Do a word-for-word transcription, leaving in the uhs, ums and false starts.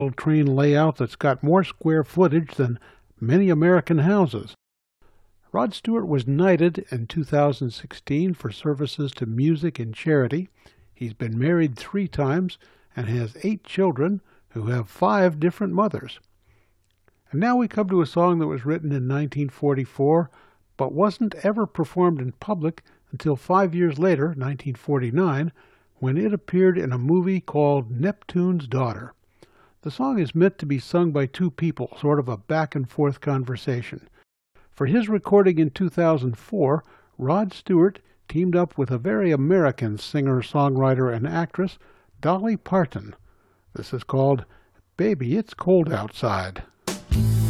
train layout that's got more square footage than many American houses. Rod Stewart was knighted in two thousand sixteen for services to music and charity. He's been married three times and has eight children who have five different mothers. And now we come to a song that was written in nineteen forty-four, but wasn't ever performed in public until five years later, nineteen forty-nine, when it appeared in a movie called Neptune's Daughter. The song is meant to be sung by two people, sort of a back-and-forth conversation. For his recording in two thousand four, Rod Stewart teamed up with a very American singer, songwriter, and actress, Dolly Parton. This is called Baby, It's Cold Outside.